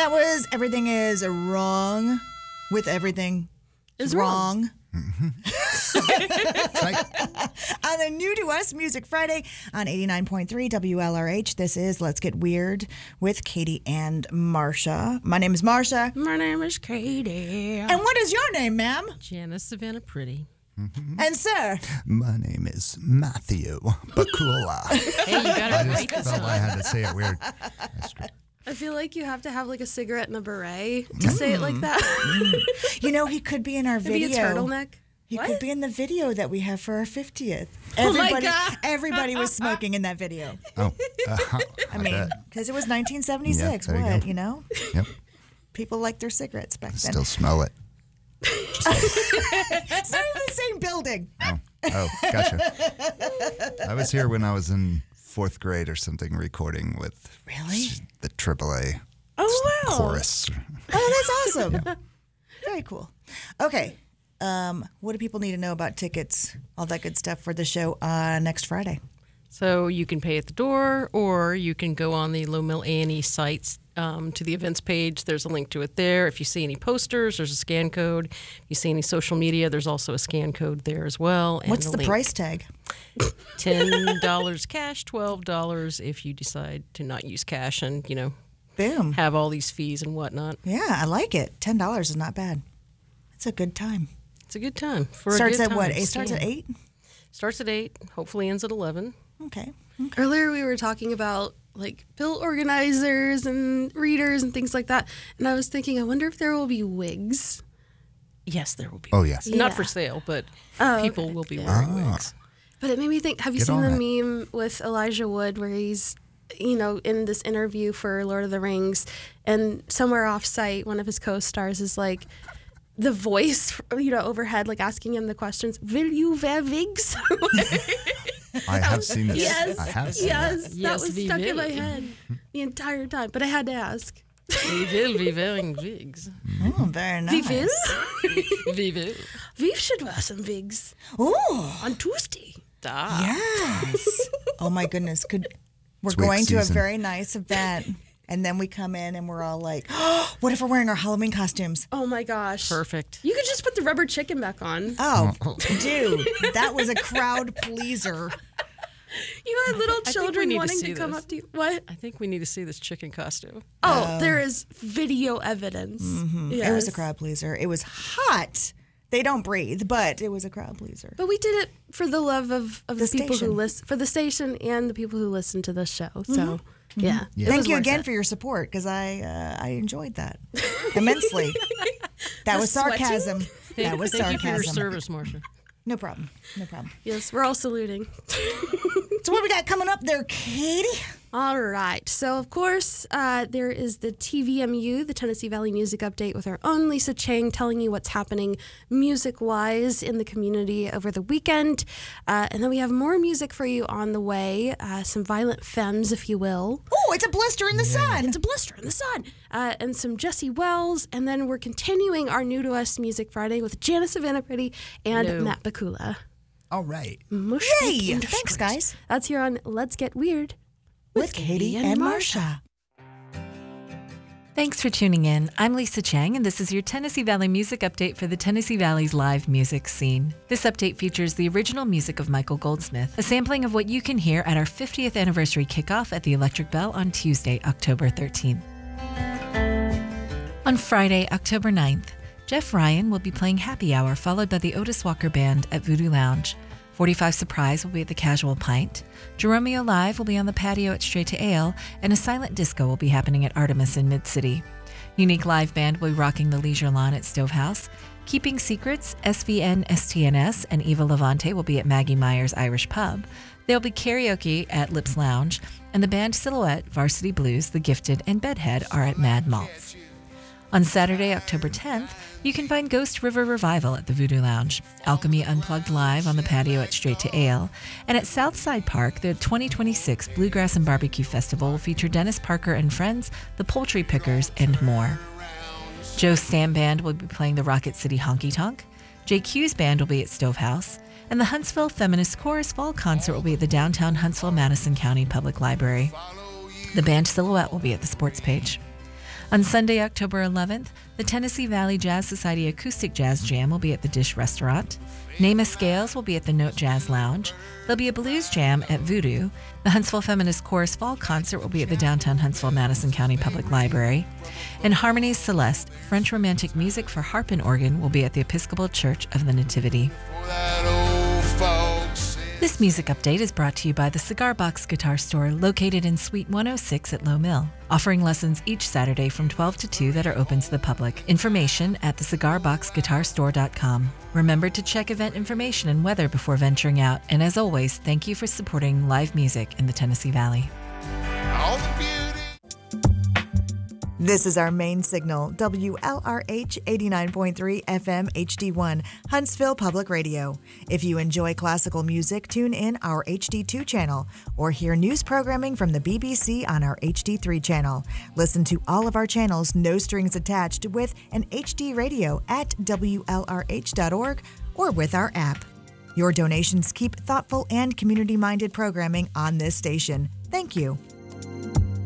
That was Everything is Wrong with Everything is Wrong. On the New to Us Music Friday on 89.3 WLRH. This is Let's Get Weird with Katie and Marsha. My name is Marsha. My name is Katie. And what is your name, ma'am? Janice Savannah Pretty. Mm-hmm. And sir? My name is Matthew Bakula. Hey, you got it right I this felt time. I had to say it weird. I feel like you have to have like a cigarette and a beret to say it like that. You know, he could be in our Maybe video. a turtleneck. He What? could be in the video that we have for our 50th. Oh my God. Everybody was smoking in that video. Oh, I mean, because it was 1976. Yeah, there you What, go. you know? Yep. People liked their cigarettes back then. Still smell it. It's not even the same building. Oh, gotcha. I was here when I was in 4th grade or something recording with Really? the AAA Oh, wow. chorus. Oh, that's awesome. Very cool. Okay. What do people need to know about tickets, all that good stuff for the show next Friday? So you can pay at the door, or you can go on the Low Mill A&E sites to the events page. There's a link to it there. If you see any posters, there's a scan code. If you see any social media, there's also a scan code there as well. And What's a the link. price tag? $10 cash, $12 if you decide to not use cash and, Boom. have all these fees and whatnot. Yeah, I like it. $10 is not bad. It's a good time. It's a good time. Starts at what? It starts at 8? Starts at 8, hopefully ends at 11. Okay. Earlier we were talking about like bill organizers and readers and things like that. And I was thinking, I wonder if there will be wigs. Yes, there will be. Oh, yes. Not Yeah. for sale, but Oh, people okay. will be Yeah. wearing wigs. But it made me think, have you Get seen the on meme with Elijah Wood where he's, in this interview for Lord of the Rings, and somewhere off site, one of his co-stars is like, the voice, overhead, like asking him the questions, will you wear wigs? I have seen this. Yes, I have seen yes, that. that Yes, was we stuck in will. my head the entire time, but I had to ask. We will be wearing wigs. Oh, very nice. We will? We will. We should wear some wigs Oh, on Tuesday. yes. Oh, my goodness. We're It's wig going to a season. very nice event, and then we come in and we're all like, oh, what if we're wearing our Halloween costumes? Oh my gosh. Perfect. You could just put the rubber chicken back on. Oh, dude, that was a crowd pleaser. You had little think we children need to wanting see to come this. up to you. What? I think we need to see this chicken costume. Oh, there is video evidence. Yes. It was a crowd pleaser. It was hot. They don't breathe, but it was a crowd pleaser. But we did it for the love of the people station. who listen, for the station and the people who listen to the show. So, yeah. it Thank was you worth again it. for your support, because I enjoyed that immensely. That was sweating? sarcasm. That was Thank you for your sarcasm. service, Marcia. No problem. No problem. Yes, we're all saluting. So what we got coming up there, Katie? All right. So, of course, there is the TVMU, the Tennessee Valley Music Update, with our own Lisa Chang telling you what's happening music-wise in the community over the weekend. And then we have more music for you on the way, some Violent Femmes, if you will. Oh, it's a blister in the sun. It's a blister in the sun. And some Jesse Wells. And then we're continuing our New to Us Music Friday with Janice Savannah Pretty and Hello. Matt Bakula. All right. Mush Yay! Industries. Thanks, guys. That's here on Let's Get Weird. With Katie and Marsha. Thanks for tuning in. I'm Lisa Chang, and this is your Tennessee Valley Music Update for the Tennessee Valley's live music scene. This update features the original music of Michael Goldsmith, a sampling of what you can hear at our 50th anniversary kickoff at the Electric Bell on Tuesday, October 13th. On Friday, October 9th, Jeff Ryan will be playing Happy Hour, followed by the Otis Walker Band at Voodoo Lounge. 45 Surprise will be at the Casual Pint. Jeromeo Live will be on the patio at Straight to Ale, and a silent disco will be happening at Artemis in Mid-City. Unique Live Band will be rocking the Leisure Lawn at Stovehouse. Keeping Secrets, SVN, STNS, and Eva Levante will be at Maggie Meyer's Irish Pub. There will be karaoke at Lips Lounge, and the band Silhouette, Varsity Blues, The Gifted, and Bedhead are at Mad Maltz. On Saturday, October 10th, you can find Ghost River Revival at the Voodoo Lounge, Alchemy Unplugged Live on the patio at Straight to Ale, and at Southside Park, the 2026 Bluegrass and Barbecue Festival will feature Dennis Parker and Friends, the Poultry Pickers, and more. Joe Stam Band will be playing the Rocket City Honky Tonk, JQ's band will be at Stovehouse, and the Huntsville Feminist Chorus Fall Concert will be at the downtown Huntsville Madison County Public Library. The band Silhouette will be at the Sports Page. On Sunday, October 11th, the Tennessee Valley Jazz Society Acoustic Jazz Jam will be at the Dish Restaurant. Nema Scales will be at the Note Jazz Lounge. There'll be a blues jam at Voodoo. The Huntsville Feminist Chorus Fall Concert will be at the downtown Huntsville Madison County Public Library. And Harmonies Celeste, French Romantic music for harp and organ, will be at the Episcopal Church of the Nativity. This music update is brought to you by the Cigar Box Guitar Store, located in Suite 106 at Low Mill, offering lessons each Saturday from 12 to 2 that are open to the public. Information at thecigarboxguitarstore.com. Remember to check event information and weather before venturing out. And as always, thank you for supporting live music in the Tennessee Valley. This is our main signal, WLRH 89.3 FM HD1, Huntsville Public Radio. If you enjoy classical music, tune in our HD2 channel or hear news programming from the BBC on our HD3 channel. Listen to all of our channels, no strings attached, with an HD radio at WLRH.org or with our app. Your donations keep thoughtful and community-minded programming on this station. Thank you.